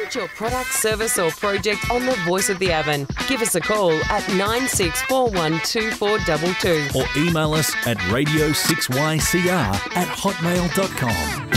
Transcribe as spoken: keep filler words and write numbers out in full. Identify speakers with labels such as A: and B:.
A: Put your product, service or project on the voice of the Avon. Give us a call at nine six four one two four two two.
B: Or email us at radio six Y C R at hotmail dot com.